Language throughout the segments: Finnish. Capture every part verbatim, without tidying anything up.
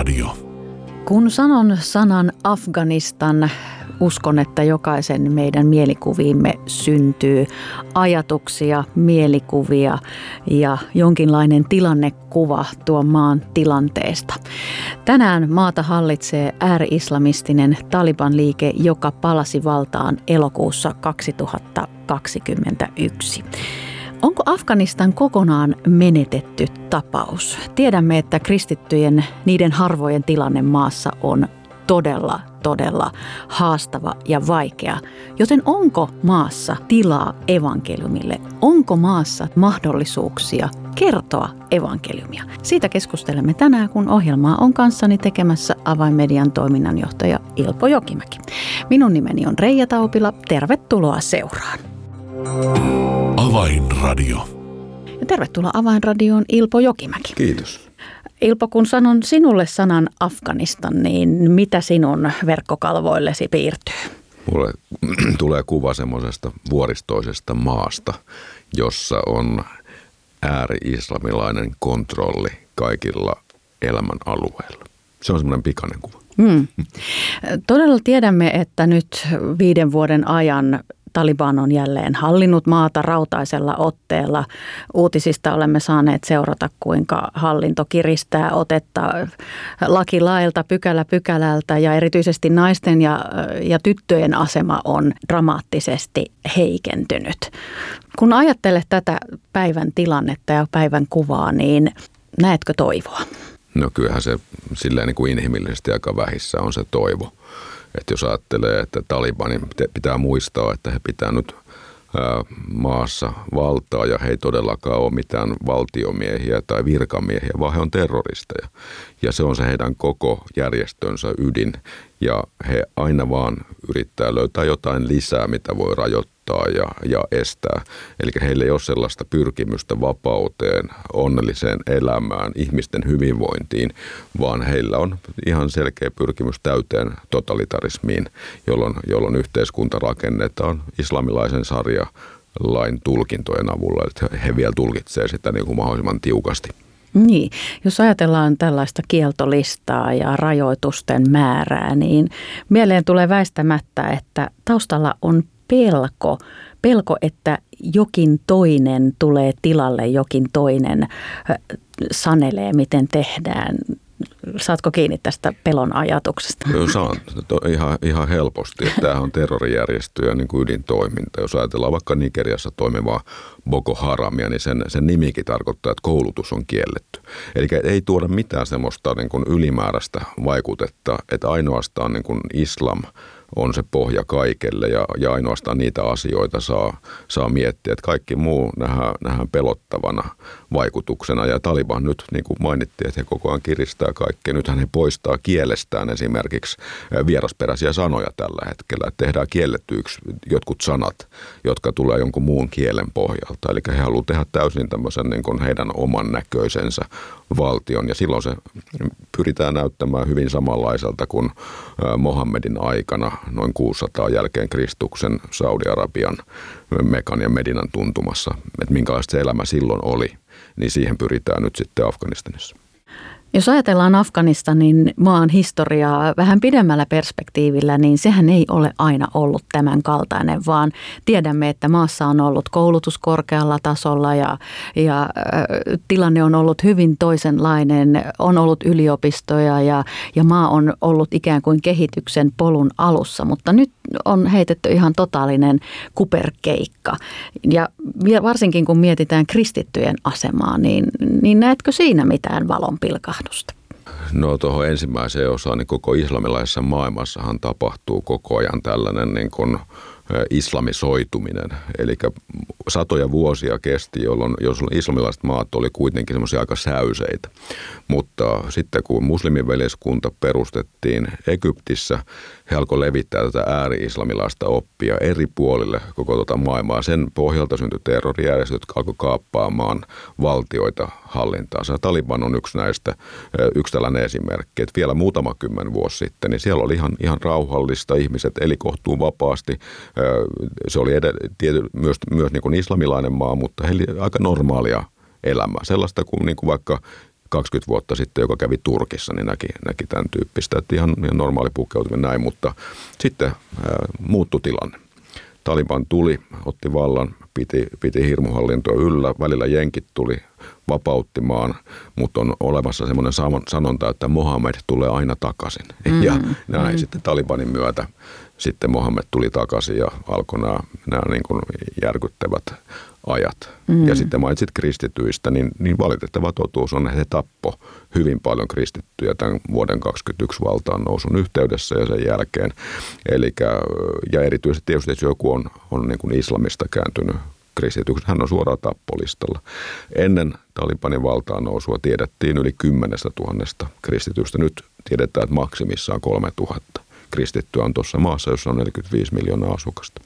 Avainradio. Kun sanon sanan Afganistan, uskon, että jokaisen meidän mielikuviimme syntyy ajatuksia, mielikuvia ja jonkinlainen tilannekuva tuon maan tilanteesta. Tänään maata hallitsee ääri-islamistinen Taliban-liike, joka palasi valtaan elokuussa kaksituhattakaksikymmentäyksi. Onko Afganistan kokonaan menetetty tapaus? Tiedämme, että kristittyjen, niiden harvojen tilanne maassa on todella, todella haastava ja vaikea. Joten onko maassa tilaa evankeliumille? Onko maassa mahdollisuuksia kertoa evankeliumia? Siitä keskustelemme tänään, kun ohjelmaa on kanssani tekemässä Avainmedian toiminnanjohtaja Ilpo Jokimäki. Minun nimeni on Reija Taupila. Tervetuloa seuraan. Avainradio. Ja tervetuloa Avainradioon Ilpo Jokimäki. Kiitos. Ilpo, kun sanon sinulle sanan Afganistan, niin mitä sinun verkkokalvoillesi piirtyy? Mulle tulee kuva semmoisesta vuoristoisesta maasta, jossa on ääri-islamilainen kontrolli kaikilla elämän alueilla. Se on semmoinen pikainen kuva. Hmm. Todella tiedämme, että nyt viiden vuoden ajan Taliban on jälleen hallinnut maata rautaisella otteella. Uutisista olemme saaneet seurata, kuinka hallinto kiristää otetta laki lailta, pykälä pykälältä ja erityisesti naisten ja, ja tyttöjen asema on dramaattisesti heikentynyt. Kun ajattelet tätä päivän tilannetta ja päivän kuvaa, niin näetkö toivoa? No kyllähän se silleen niin kuin inhimillisesti aika vähissä on se toivo. Että jos ajattelee, että Talibanin pitää muistaa, että he pitää nyt maassa valtaa ja he ei todellakaan ole mitään valtiomiehiä tai virkamiehiä, vaan he on terroristeja. Ja se on se heidän koko järjestönsä ydin ja he aina vaan yrittää löytää jotain lisää, mitä voi rajoittaa ja, ja estää. Eli heillä ei ole sellaista pyrkimystä vapauteen, onnelliseen elämään, ihmisten hyvinvointiin, vaan heillä on ihan selkeä pyrkimys täyteen totalitarismiin, jolloin, jolloin yhteiskunta rakennetaan islamilaisen sarjalain tulkintojen avulla. Että he vielä tulkitsee sitä niin kuin mahdollisimman tiukasti. Niin, jos ajatellaan tällaista kieltolistaa ja rajoitusten määrää, niin mieleen tulee väistämättä, että taustalla on pelko, pelko, että jokin toinen tulee tilalle, jokin toinen sanelee, miten tehdään. Saatko kiinni tästä pelon ajatuksesta? Saan ihan, ihan helposti. Tämähän on terrorijärjestöjä niin kuin ydintoiminta. Jos ajatellaan vaikka Nigeriassa toimivaa Boko Haramia, niin sen, sen nimikin tarkoittaa, että koulutus on kielletty. Eli ei tuoda mitään semmoista niin kuin ylimääräistä vaikutetta, että ainoastaan niin kuin islam on se pohja kaikelle ja, ja ainoastaan niitä asioita saa, saa miettiä, että kaikki muu nähdään, nähdään pelottavana vaikutuksena. Ja Taliban nyt, niin kuin mainittiin, että he koko ajan kiristää kaikkea. Nythän he poistaa kielestään esimerkiksi vierasperäisiä sanoja tällä hetkellä. Että tehdään kiellettyiksi jotkut sanat, jotka tulee jonkun muun kielen pohjalta. Eli he haluavat tehdä täysin tämmöisen niin kuin heidän oman näköisensä valtion. Ja silloin se pyritään näyttämään hyvin samanlaiselta kuin Mohammedin aikana noin kuusisataa jälkeen Kristuksen Saudi-Arabian Mekan ja Medinan tuntumassa. Että minkälaista se elämä silloin oli, niin siihen pyritään nyt sitten Afganistanissa. Jos ajatellaan Afganistanin maan historiaa vähän pidemmällä perspektiivillä, niin sehän ei ole aina ollut tämän kaltainen, vaan tiedämme, että maassa on ollut koulutus korkealla tasolla ja, ja äh, tilanne on ollut hyvin toisenlainen, on ollut yliopistoja ja, ja maa on ollut ikään kuin kehityksen polun alussa, mutta nyt on heitetty ihan totaalinen kuperkeikka. Ja varsinkin kun mietitään kristittyjen asemaa, niin, niin näetkö siinä mitään valonpilkahdusta? No tuohon ensimmäiseen osaan, niin koko islamilaisessa maailmassahan tapahtuu koko ajan tällainen niin kuin islamisoituminen. Eli satoja vuosia kesti, jolloin, jolloin islamilaiset maat oli kuitenkin semmoisia aika säyseitä. Mutta sitten kun muslimiveljeskunta perustettiin Egyptissä, he alkoi levittää tätä ääri-islamilaista oppia eri puolille koko tuota maailmaa. Sen pohjalta syntyi terrorijärjestöt, jotka alkoi kaappaamaan valtioita hallintaansa. Taliban on yksi näistä, yksi tällainen esimerkki, että vielä muutama kymmen vuosi sitten, niin siellä oli ihan, ihan rauhallista, ihmiset eli kohtuun vapaasti. Se oli edelleen, myös, myös niin kuin islamilainen maa, mutta he oli aika normaalia elämää. Sellaista kuin, niin kuin vaikka kaksikymmentä vuotta sitten, joka kävi Turkissa, niin näki, näki tämän tyyppistä, että ihan, ihan normaali pukeutuminen näin, mutta sitten ää, muuttui tilanne. Taliban tuli, otti vallan, piti, piti hirmuhallintoa yllä, välillä jenkit tuli vapauttimaan, mutta on olemassa semmoinen sanonta, että Mohammed tulee aina takaisin. Mm, ja näin mm. sitten Talibanin myötä sitten Mohammed tuli takaisin ja alkoi nämä, nämä niin kuin järkyttävät ajat. Mm. Ja sitten mainitsit kristityistä, niin, niin valitettava totuus on, että he tappoi hyvin paljon kristittyjä tämän vuoden kaksikymmentäyksi valtaan nousun yhteydessä ja sen jälkeen. Elikkä, ja erityisesti tietysti, jos joku on, on niin kuin islamista kääntynyt kristityksi, hän on suoraan tappolistalla. Ennen Talibanin valtaan nousua tiedettiin yli kymmenestä tuhannesta kristitystä. Nyt tiedetään, että maksimissaan kolme tuhatta kristittyä on tuossa maassa, jossa on neljäkymmentäviisi miljoonaa asukasta.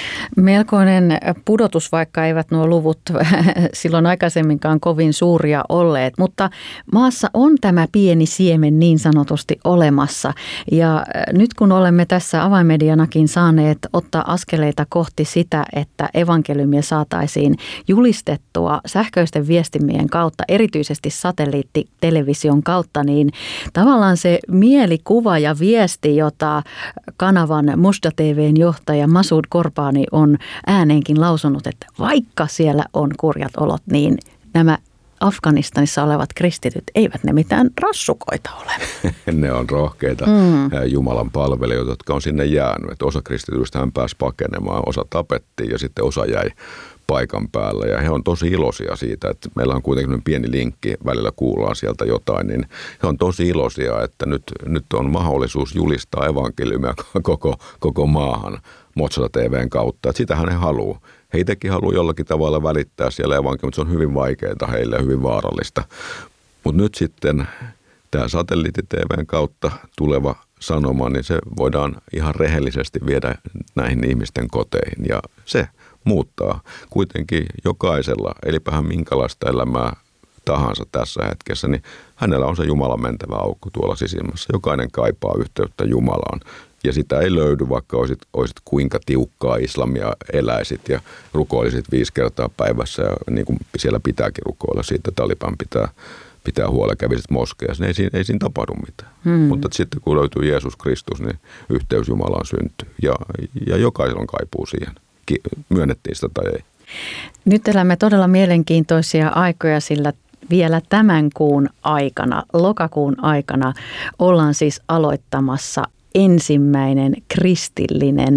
Melkoinen pudotus, vaikka eivät nuo luvut silloin aikaisemminkaan kovin suuria olleet, mutta maassa on tämä pieni siemen niin sanotusti olemassa. Ja nyt kun olemme tässä avainmedianakin saaneet ottaa askeleita kohti sitä, että evankeliumia saataisiin julistettua sähköisten viestimien kautta, erityisesti satelliittitelevision kautta, niin tavallaan se mielikuva ja viesti, jota kanavan Mosda T V:n johtaja Masoud Korbani on ääneenkin lausunut, että vaikka siellä on kurjat olot, niin nämä Afganistanissa olevat kristityt, eivät ne mitään rassukoita ole. Ne on rohkeita mm. Jumalan palvelijoita, jotka on sinne jäänyt. Että osa kristityistä hän pääsi pakenemaan, osa tapettiin ja sitten osa jäi paikan päällä. Ja he on tosi iloisia siitä, että meillä on kuitenkin pieni linkki, välillä kuullaan sieltä jotain, niin he on tosi iloisia, että nyt, nyt on mahdollisuus julistaa evankeliumia koko, koko maahan Mosda T V:n kautta. Että sitähän he haluaa. He itsekin haluaa jollakin tavalla välittää siellä evankeliumia, mutta se on hyvin vaikeaa heille ja hyvin vaarallista. Mutta nyt sitten tämä satelliitti-T V:n kautta tuleva sanoma, niin se voidaan ihan rehellisesti viedä näihin ihmisten koteihin ja se muuttaa kuitenkin jokaisella, elipähän minkälaista elämää tahansa tässä hetkessä, niin hänellä on se Jumalan mentävä aukko tuolla sisimmässä. Jokainen kaipaa yhteyttä Jumalaan ja sitä ei löydy, vaikka olisit, olisit kuinka tiukkaa islamia eläisit ja rukoilisit viisi kertaa päivässä ja niin kuin siellä pitääkin rukoilla, siitä Taliban pitää, pitää huolella, kävisit moskeassa, niin ei siinä, ei siinä tapahdu mitään. Hmm. Mutta sitten kun löytyy Jeesus Kristus, niin yhteys Jumalaan syntyy ja, ja jokaisella on kaipuu siihen. Myönnettiin sitä tai ei. Nyt elämme todella mielenkiintoisia aikoja, sillä vielä tämän kuun aikana, lokakuun aikana, ollaan siis aloittamassa ensimmäinen kristillinen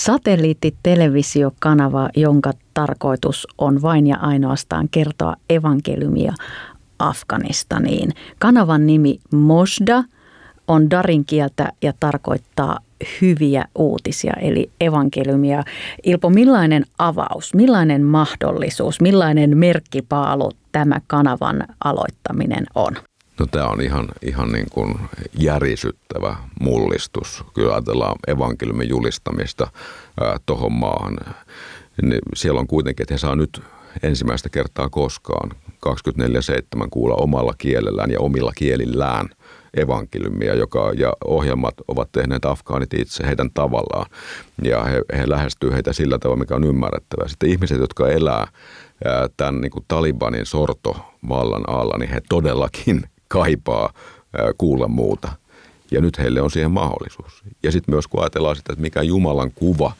satelliittitelevisiokanava, jonka tarkoitus on vain ja ainoastaan kertoa evankeliumia Afganistaniin. Kanavan nimi Mosda on darin kieltä ja tarkoittaa hyviä uutisia, eli evankeliumia. Ilpo, millainen avaus, millainen mahdollisuus, millainen merkkipaalu tämä kanavan aloittaminen on? No tämä on ihan, ihan niin kuin järisyttävä mullistus. Kyllä ajatellaan evankeliumin julistamista tuohon maahan. Niin siellä on kuitenkin, että he saa nyt ensimmäistä kertaa koskaan kaksikymmentäneljä seitsemän kuulla omalla kielellään ja omilla kielillään evankeliumia, joka, ja ohjelmat ovat tehneet afgaanit itse heidän tavallaan. Ja he, he lähestyy heitä sillä tavalla, mikä on ymmärrettävää. Sitten ihmiset, jotka elää ää, tämän niin kuin Talibanin sortovallan alla, niin he todellakin kaipaa ää, kuulla muuta. Ja nyt heille on siihen mahdollisuus. Ja sitten myös kun ajatellaan sitä, että mikä Jumalan kuva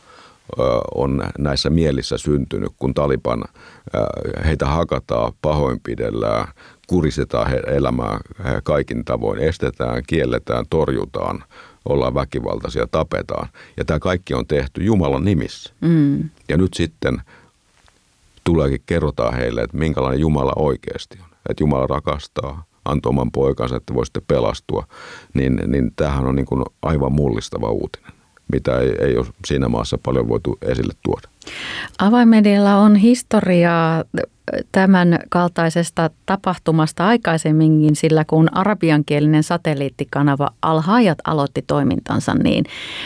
on näissä mielissä syntynyt, kun Taliban heitä hakataan, pahoinpidellään, kuristetaan he elämää kaikin tavoin, estetään, kielletään, torjutaan, ollaan väkivaltaisia, tapetaan. Ja tämä kaikki on tehty Jumalan nimissä. Mm. Ja nyt sitten tuleekin kerrotaan heille, että minkälainen Jumala oikeasti on. Että Jumala rakastaa, antoi oman poikansa, että voisitte pelastua. Niin, niin tämähän on niin kuin aivan mullistava uutinen, mitä ei, ei ole siinä maassa paljon voitu esille tuoda. Avainmedialla on historiaa tämän kaltaisesta tapahtumasta aikaisemminkin, sillä kun arabiankielinen satelliittikanava Al-Hayat aloitti toimintansa, niin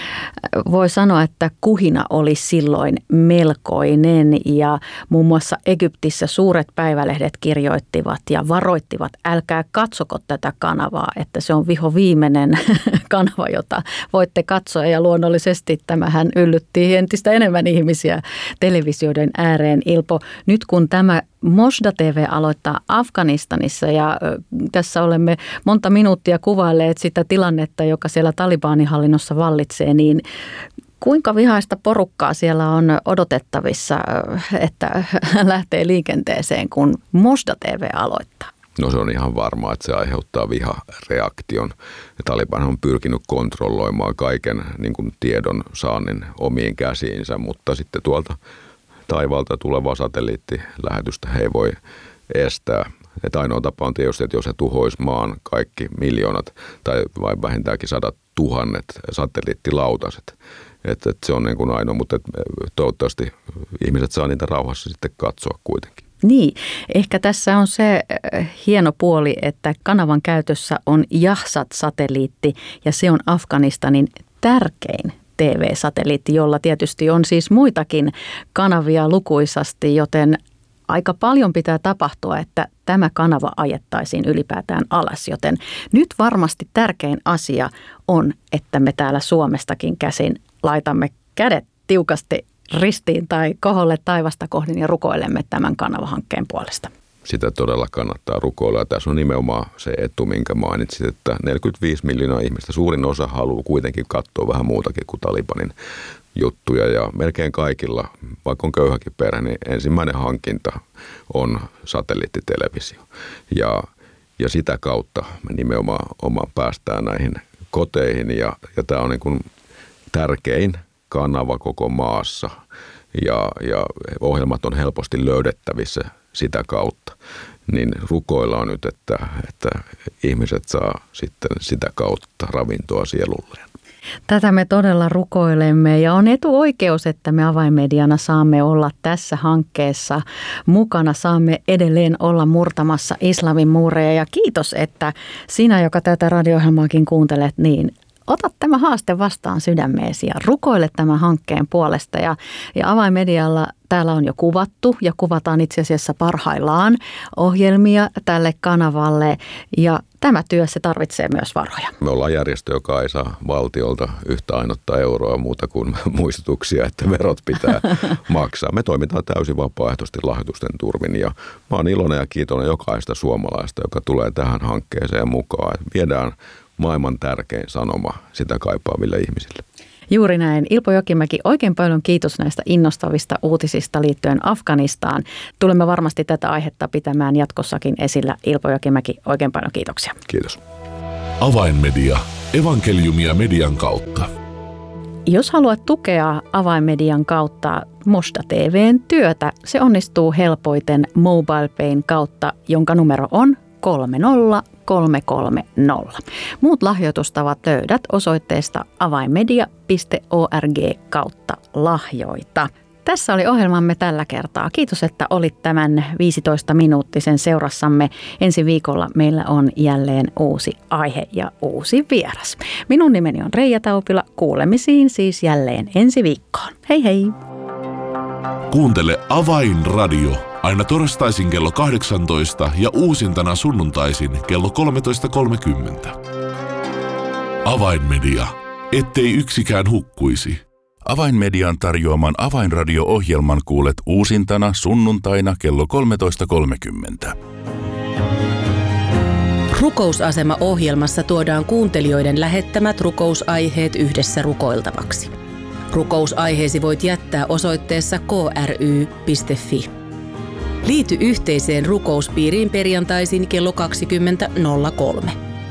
voi sanoa, että kuhina oli silloin melkoinen ja muun muassa Egyptissä suuret päivälehdet kirjoittivat ja varoittivat, älkää katsoko tätä kanavaa, että se on vihoviimeinen kanava, jota voitte katsoa, ja luonnollisesti tämähän yllytti entistä enemmän ihmisiä televisioiden ääreen. Ilpo, nyt kun tämä Mosda T V aloittaa Afganistanissa ja tässä olemme monta minuuttia kuvailleet sitä tilannetta, joka siellä Talibanihallinnossa vallitsee, niin kuinka vihaista porukkaa siellä on odotettavissa, että lähtee liikenteeseen, kun Mosda T V aloittaa? No se on ihan varmaa, että se aiheuttaa vihareaktion. Taliban on pyrkinyt kontrolloimaan kaiken niin kuin tiedon saannin omiin käsiinsä, mutta sitten tuolta taivaalta tulevaa satelliittilähetystä he ei voi estää. Että ainoa tapa on tietysti, että jos he tuhois maan kaikki miljoonat tai vai vähintäänkin sadat tuhannet satelliittilautaset. Että et se on niin kuin ainoa, mutta toivottavasti ihmiset saa niitä rauhassa sitten katsoa kuitenkin. Niin, ehkä tässä on se hieno puoli, että kanavan käytössä on Yahsat-satelliitti ja se on Afganistanin tärkein T V-satelliitti, jolla tietysti on siis muitakin kanavia lukuisasti, joten aika paljon pitää tapahtua, että tämä kanava ajettaisiin ylipäätään alas, joten nyt varmasti tärkein asia on, että me täällä Suomestakin käsin laitamme kädet tiukasti ristiin tai koholle taivasta kohden ja rukoilemme tämän kanavahankkeen puolesta. Sitä todella kannattaa rukoilla. Ja tässä on nimenomaan se etu, minkä mainitsit, että neljäkymmentäviisi miljoonaa ihmistä, suurin osa haluaa kuitenkin katsoa vähän muutakin kuin Talibanin juttuja. Ja melkein kaikilla, vaikka on köyhäkin perhe, niin ensimmäinen hankinta on satelliittitelevisio. Ja, ja sitä kautta me nimenomaan oma päästään näihin koteihin ja, ja tämä on niin kuin tärkein kanava koko maassa ja, ja ohjelmat on helposti löydettävissä sitä kautta. Niin rukoillaan nyt, että, että ihmiset saa sitten sitä kautta ravintoa sielulleen. Tätä me todella rukoilemme ja on etuoikeus, että me Avainmediana saamme olla tässä hankkeessa mukana. Saamme edelleen olla murtamassa islamin muureja ja kiitos, että sinä, joka tätä radio-ohjelmaakin kuuntelet, niin ota tämä haaste vastaan sydämeesi ja rukoile tämän hankkeen puolesta. Ja, ja Avainmedialla täällä on jo kuvattu ja kuvataan itse asiassa parhaillaan ohjelmia tälle kanavalle ja tämä työ se tarvitsee myös varoja. Me ollaan järjestö, joka ei saa valtiolta yhtä ainutta euroa muuta kuin muistutuksia, että verot pitää maksaa. Me toimitaan täysin vapaaehtoisesti lahjoitusten turvin ja mä oon iloinen ja kiitollinen jokaista suomalaista, joka tulee tähän hankkeeseen mukaan. Viedään maailman tärkein sanoma sitä kaipaaville ihmisille. Juuri näin. Ilpo Jokimäki, oikein paljon kiitos näistä innostavista uutisista liittyen Afganistaan. Tulemme varmasti tätä aihetta pitämään jatkossakin esillä. Ilpo Jokimäki, oikein paljon kiitoksia. Kiitos. Avainmedia. Evankeliumia median kautta. Jos haluat tukea Avainmedian kautta Mosda T V:n työtä, se onnistuu helpoiten MobilePayn kautta, jonka numero on kolme nolla kolme kolme nolla. Muut lahjoitustavat löydät osoitteesta avainmedia piste org kautta lahjoita. Tässä oli ohjelmamme tällä kertaa. Kiitos, että olit tämän viisitoista minuuttisen seurassamme. Ensi viikolla meillä on jälleen uusi aihe ja uusi vieras. Minun nimeni on Reija Taupila. Kuulemisiin siis jälleen ensi viikkoon. Hei hei! Kuuntele Avainradio aina torstaisin kello kahdeksantoista ja uusintana sunnuntaisin kello kolmetoista kolmekymmentä. Avainmedia, ettei yksikään hukkuisi. Avainmedian tarjoaman Avainradio-ohjelman kuulet uusintana sunnuntaina kello kolmetoista kolmekymmentä. Rukousasema-ohjelmassa tuodaan kuuntelijoiden lähettämät rukousaiheet yhdessä rukoiltavaksi. Rukousaiheesi voit jättää osoitteessa k r y piste f i. Liity yhteiseen rukouspiiriin perjantaisin kello kaksikymmentä nolla kolme.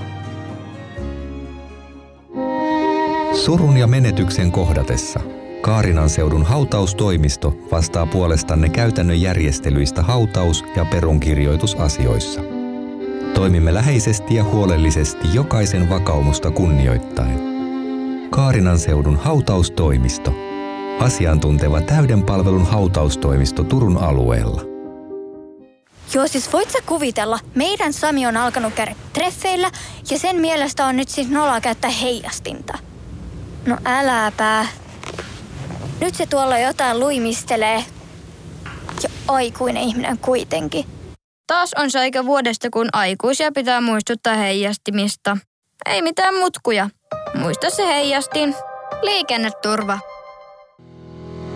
Surun ja menetyksen kohdatessa Kaarinan seudun hautaustoimisto vastaa puolestanne käytännön järjestelyistä hautaus- ja perunkirjoitusasioissa. Toimimme läheisesti ja huolellisesti jokaisen vakaumusta kunnioittaen. Kaarinan seudun hautaustoimisto. Asiantunteva täyden palvelun hautaustoimisto Turun alueella. Joo, siis voit sä kuvitella, meidän Sami on alkanut käydä treffeillä ja sen mielestä on nyt siis noloa käyttää heijastinta. No äläpä. Nyt se tuolla jotain luimistelee. Ja aikuinen ihminen kuitenkin. Taas on se aika vuodesta, kun aikuisia pitää muistuttaa heijastimista. Ei mitään mutkuja. Muista se heijastin. Liikenneturva.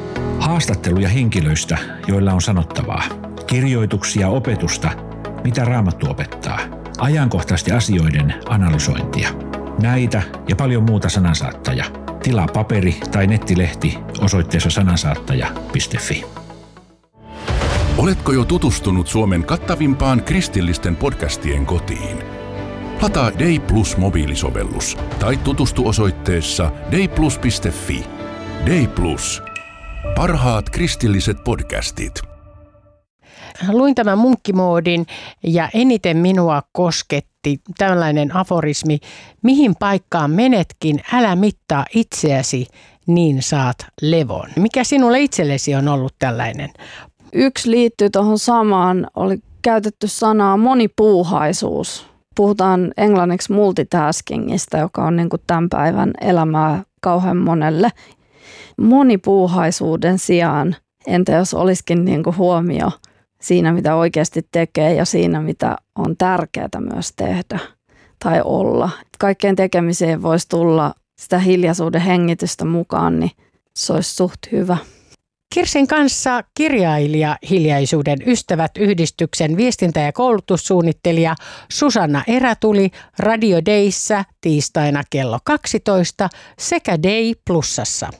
Haastatteluja henkilöistä, joilla on sanottavaa. Kirjoituksia opetusta, mitä Raamattu opettaa. Ajankohtaisten asioiden analysointia. Näitä ja paljon muuta Sanansaattaja. Tilaa paperi- tai nettilehti osoitteessa sanansaattaja piste fi. Oletko jo tutustunut Suomen kattavimpaan kristillisten podcastien kotiin? Lataa Day Plus mobiilisovellus tai tutustu osoitteessa dayplus piste fi. Day Plus. Parhaat kristilliset podcastit. Luin tämän munkkimoodin ja eniten minua kosketti tällainen aforismi: mihin paikkaan menetkin, älä mittaa itseäsi, niin saat levon. Mikä sinulle itsellesi on ollut tällainen? Yksi liittyy tuohon samaan, oli käytetty sanaa monipuuhaisuus. Puhutaan englanniksi multitaskingista, joka on niin kuin tämän päivän elämää kauhean monelle. Monipuuhaisuuden sijaan, entä jos olisikin niin kuin huomio siinä, mitä oikeasti tekee ja siinä, mitä on tärkeää myös tehdä tai olla. Kaikkeen tekemiseen voisi tulla sitä hiljaisuuden hengitystä mukaan, niin se olisi suht hyvä. Kirsin kanssa kirjailija Hiljaisuuden ystävät -yhdistyksen viestintä- ja koulutussuunnittelija Susanna Erätuli Radio Dayssä tiistaina kello kaksitoista sekä Day Plusassa.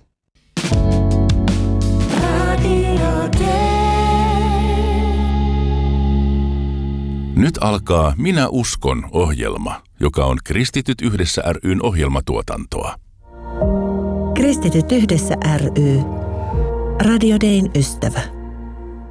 Nyt alkaa Minä uskon -ohjelma, joka on Kristityt yhdessä ry:n ohjelmatuotantoa. Kristityt yhdessä ry. Radio Dayn ystävä.